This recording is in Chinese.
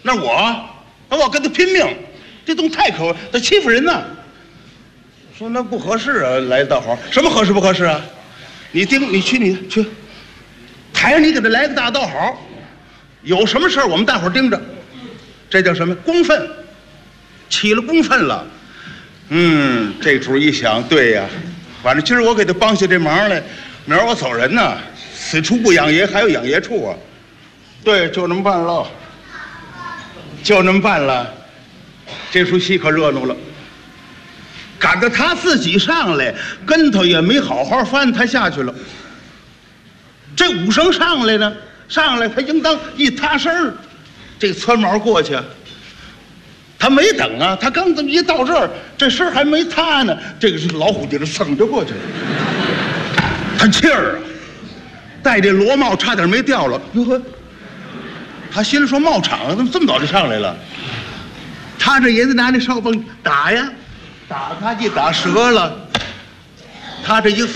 那我跟他拼命，这东西太可恶，他欺负人呢。说那不合适啊，来大伙什么合适不合适啊？你去，台上你给他来个大道好，有什么事我们大伙盯着，这叫什么公愤？起了公愤了。这主一想，对呀，反正今儿我给他帮下这忙来，明儿我走人呢，此处不养爷，还有养爷处啊。对，就那么办了，就那么办了。这出戏可热闹了。赶着他自己上来，跟头也没好好翻，他下去了。这武生上来呢，他应当一塌身儿，这窜毛过去，他没等啊，他刚这么一到这儿，这身还没塌呢，这个是老虎顶着蹭着过去了。他气儿啊，戴这罗帽差点没掉了。哟呵，他心里说帽场怎么这么早就上来了？他这也得拿那哨棒打呀。打他一打折了，他这一